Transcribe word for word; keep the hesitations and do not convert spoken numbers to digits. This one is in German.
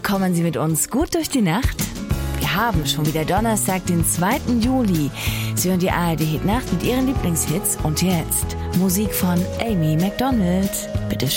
Kommen Sie mit uns gut durch die Nacht? Wir haben schon wieder Donnerstag, den zweiten Juli. Sie hören die A R D Hit Nacht mit Ihren Lieblingshits und jetzt Musik von Amy Macdonald. Bitte schön.